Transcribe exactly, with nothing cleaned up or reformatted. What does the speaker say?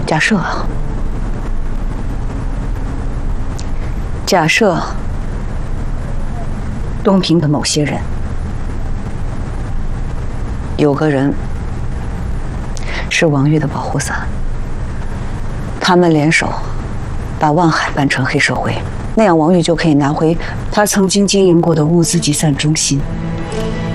假设啊，假设东平的某些人，有个人是王玉的保护伞，他们联手把万海办成黑社会，那样王玉就可以拿回他曾经经营过的物资集散中心。